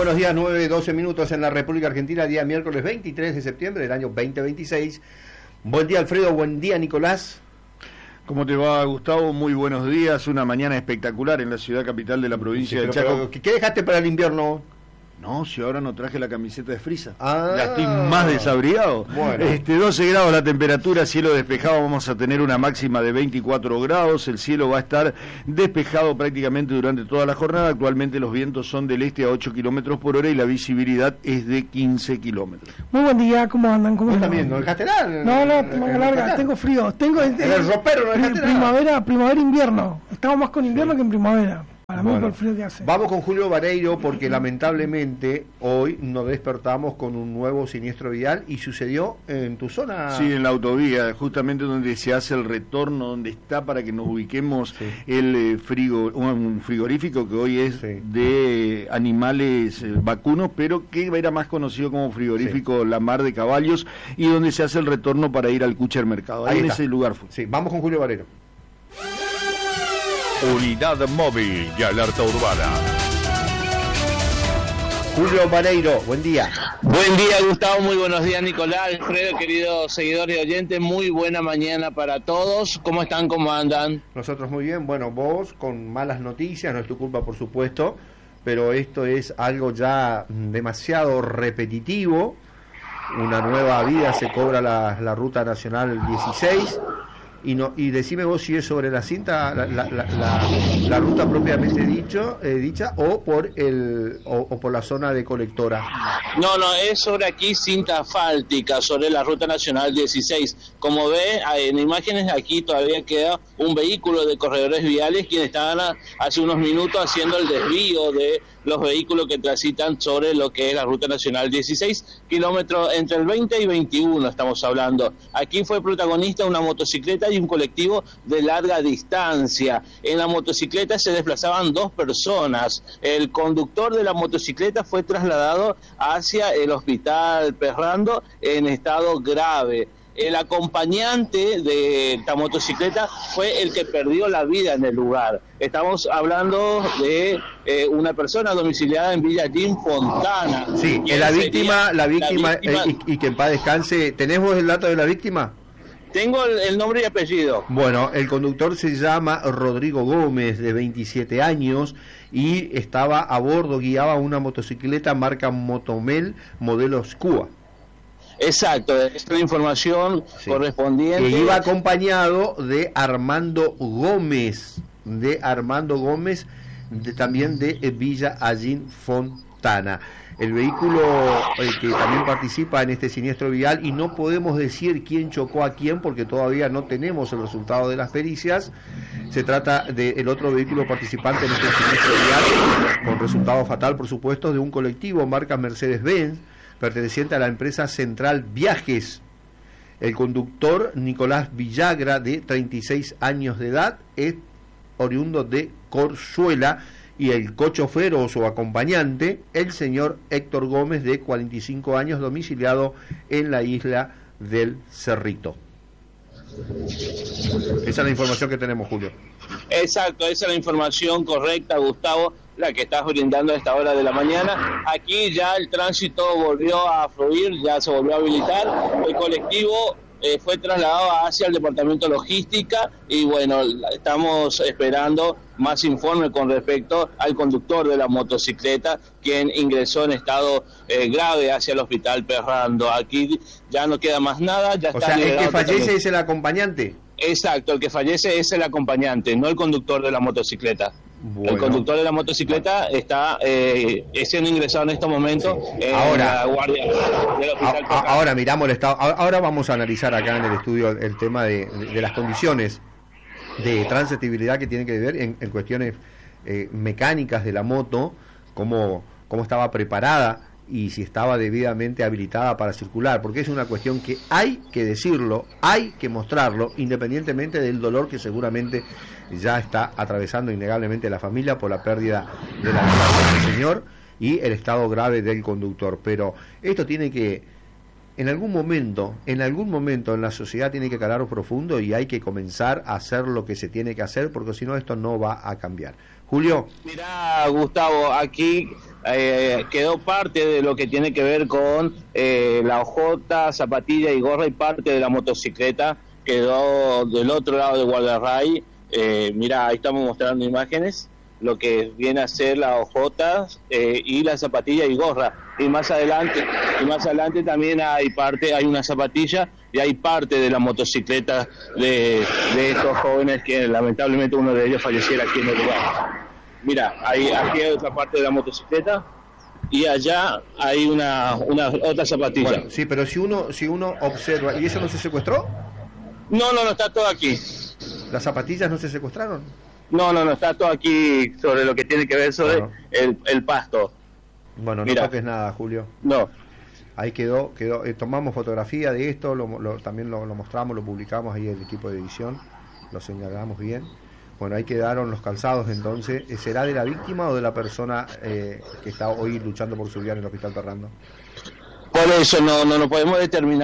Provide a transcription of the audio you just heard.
buenos días, 9:12 minutos en la República Argentina, día miércoles 23 de septiembre del año 2026. Buen día, Alfredo, buen día, Nicolás. ¿Cómo te va, Gustavo? Muy buenos días, una mañana espectacular en la ciudad capital de la provincia de Chaco. ¿Qué dejaste para el invierno? No, si ahora no traje la camiseta de frisa. Ya estoy más desabrigado. Bueno. 12 grados la temperatura, cielo despejado, vamos a tener una máxima de 24 grados, el cielo va a estar despejado prácticamente durante toda la jornada. Actualmente los vientos son del este a 8 kilómetros por hora y la visibilidad es de 15 kilómetros. Muy buen día, ¿cómo andan? ¿Cómo están? ¿No dejaste nada? No, manga larga, tengo frío. Tengo en el ropero no dejaste nada. Primavera, invierno. Estamos más con invierno que en primavera. Para mí, por el frío que hace. Vamos con Julio Vareiro porque lamentablemente hoy nos despertamos con un nuevo siniestro vial y sucedió en tu zona. Sí, en la autovía, justamente donde se hace el retorno, donde está para que nos ubiquemos el un frigorífico que hoy es de animales vacunos, pero que era más conocido como frigorífico La Mar de Caballos, y donde se hace el retorno para ir al Kucher Mercado. Ahí en ese lugar fue. Sí, vamos con Julio Vareiro. Unidad móvil y alerta urbana. Julio Vareiro, buen día. Buen día, Gustavo, muy buenos días, Nicolás, Alfredo, queridos seguidores y oyentes, muy buena mañana para todos. ¿Cómo están? ¿Cómo andan? Nosotros muy bien. Bueno, vos con malas noticias, no es tu culpa por supuesto, pero esto es algo ya demasiado repetitivo. Una nueva vida se cobra la Ruta Nacional 16. Y decime vos si es sobre la cinta, la ruta propiamente dicha o por la zona de colectora. No, es sobre aquí cinta asfáltica, sobre la Ruta Nacional 16. Como ve en imágenes, aquí todavía queda un vehículo de corredores viales quienes estaban hace unos minutos haciendo el desvío de los vehículos que transitan sobre lo que es la Ruta Nacional 16, kilómetros entre el 20 y 21 estamos hablando. Aquí fue protagonista una motocicleta y un colectivo de larga distancia. En la motocicleta se desplazaban dos personas. El conductor de la motocicleta fue trasladado hacia el hospital Perrando en estado grave. El acompañante de esta motocicleta fue el que perdió la vida en el lugar. Estamos hablando de una persona domiciliada en Villa Jim Fontana. Sí, la víctima y que en paz descanse. ¿Tenés vos el dato de la víctima? Tengo el nombre y apellido. Bueno, el conductor se llama Rodrigo Gómez, de 27 años, y estaba a bordo, guiaba una motocicleta marca Motomel, modelo Scua. Exacto, esta es la información correspondiente. Que iba acompañado de Armando Gómez, también de Villa Allín Fontana. El vehículo que también participa en este siniestro vial, y no podemos decir quién chocó a quién porque todavía no tenemos el resultado de las pericias. Se trata del otro vehículo participante en este siniestro vial, con resultado fatal, por supuesto, de un colectivo marca Mercedes-Benz, perteneciente a la empresa Central Viajes. El conductor, Nicolás Villagra, de 36 años de edad, es oriundo de Corzuela, y el cochofer o su acompañante, el señor Héctor Gómez, de 45 años, domiciliado en la isla del Cerrito. Esa es la información que tenemos, Julio. Exacto, esa es la información correcta, Gustavo, la que estás brindando a esta hora de la mañana. Aquí ya el tránsito volvió a fluir, ya se volvió a habilitar. El colectivo fue trasladado hacia el departamento de logística y bueno, estamos esperando más informes con respecto al conductor de la motocicleta, quien ingresó en estado grave hacia el hospital Perrando. Aquí ya no queda más nada, ya está. O sea, el que fallece es el acompañante. Exacto, el que fallece es el acompañante, no el conductor de la motocicleta. Bueno. El conductor de la motocicleta está siendo ingresado en estos momentos en la guardia del hospital. Ahora miramos el estado. Ahora vamos a analizar acá en el estudio el tema de las condiciones de transitibilidad que tiene que ver en cuestiones mecánicas de la moto, cómo estaba preparada y si estaba debidamente habilitada para circular, porque es una cuestión que hay que decirlo, hay que mostrarlo, independientemente del dolor que seguramente ya está atravesando innegablemente la familia por la pérdida de la vida del señor y el estado grave del conductor. Pero esto tiene que, en algún momento en la sociedad tiene que calar profundo y hay que comenzar a hacer lo que se tiene que hacer, porque si no esto no va a cambiar. Julio. Mirá, Gustavo, aquí quedó parte de lo que tiene que ver con la hojota, zapatilla y gorra, y parte de la motocicleta quedó del otro lado de Gualdarray. Mira, ahí estamos mostrando imágenes, lo que viene a ser la hojota y la zapatilla y gorra. Y más adelante también hay una zapatilla y hay parte de la motocicleta de estos jóvenes, que lamentablemente uno de ellos falleciera aquí en el lugar. Mira, aquí hay otra parte de la motocicleta y allá hay una otra zapatilla. Bueno, sí, pero si uno observa, ¿y eso no se secuestró? No, está todo aquí. ¿Las zapatillas no se secuestraron? No, está todo aquí sobre lo que tiene que ver sobre el pasto. Bueno, Mira. no toques nada, Julio. No. Ahí quedó tomamos fotografía de esto, también lo mostramos, lo publicamos ahí el equipo de edición, lo señalamos bien. Bueno, ahí quedaron los calzados. Entonces, ¿será de la víctima o de la persona que está hoy luchando por su vida en el hospital Ferrando? Por eso no podemos determinar.